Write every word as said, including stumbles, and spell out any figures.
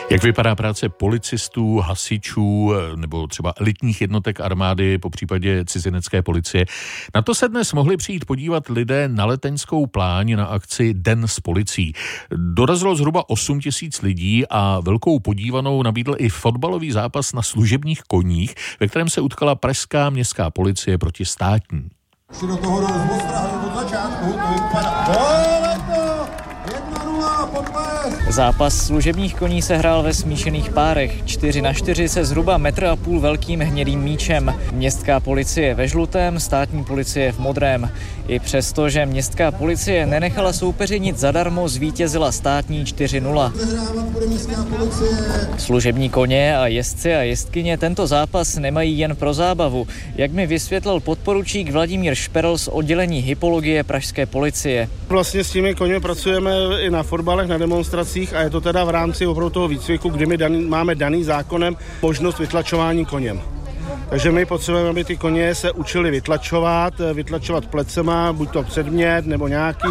Jak vypadá práce policistů, hasičů nebo třeba elitních jednotek armády, popřípadě cizinecké policie? Na to se dnes mohli přijít podívat lidé na Leteňskou pláň na akci Den s policií. Dorazilo zhruba osm tisíc lidí a velkou podívanou nabídl i fotbalový zápas na služebních koních, ve kterém se utkala pražská městská policie proti státní. Si do toho rozpostrahli od začátku, to vypadá. Zápas služebních koní se hrál ve smíšených párech. Čtyři na čtyři se zhruba metr a půl velkým hnědým míčem. Městská policie ve žlutém, státní policie v modrém. I přesto, že městská policie nenechala soupeři nic zadarmo, zvítězila státní čtyři nula. Služební koně a jezdci a jezdkyně tento zápas nemají jen pro zábavu, jak mi vysvětlil podporučík Vladimír Šperl z oddělení hypologie pražské policie. Vlastně s těmi koněmi pracujeme i na fotbalech, na demonstracích a je to teda v rámci opravdu toho výcviku, kdy my daný, máme daný zákonem možnost vytlačování koněm. Takže my potřebujeme, aby ty koně se učili vytlačovat, vytlačovat plecema, buď to předmět nebo nějaký